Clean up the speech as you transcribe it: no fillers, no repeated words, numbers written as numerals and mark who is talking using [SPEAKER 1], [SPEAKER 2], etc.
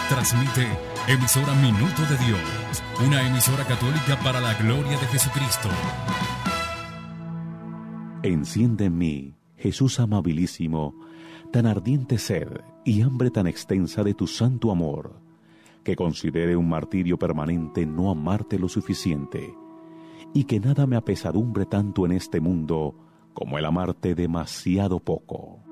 [SPEAKER 1] Transmite Emisora Minuto de Dios, una emisora católica para la gloria de Jesucristo.
[SPEAKER 2] Enciende en mí, Jesús amabilísimo, tan ardiente sed y hambre tan extensa de tu santo amor, que considere un martirio permanente no amarte lo suficiente, y que nada me apesadumbre tanto en este mundo como el amarte demasiado poco.